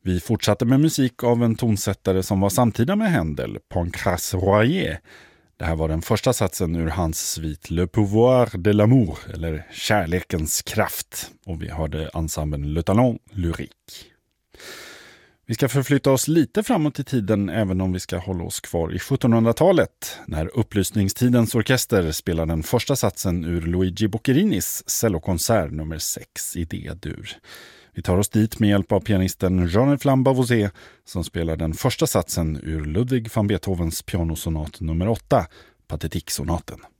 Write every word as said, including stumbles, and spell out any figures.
Vi fortsatte med musik av en tonsättare som var samtida med Händel, Pancras Royer. Det här var den första satsen ur hans svit Le Pouvoir de l'Amour, eller Kärlekens kraft. Och vi hörde ensemblen Le Talent Lyrique. Vi ska förflytta oss lite framåt i tiden även om vi ska hålla oss kvar i sjuttonhundratalet. När upplysningstidens orkester spelar den första satsen ur Luigi Boccherinis cellokonsert nummer sex i D-dur. Vi tar oss dit med hjälp av pianisten Jean Flambeau som spelar den första satsen ur Ludwig van Beethovens pianosonat nummer åtta, Pathetique-sonaten.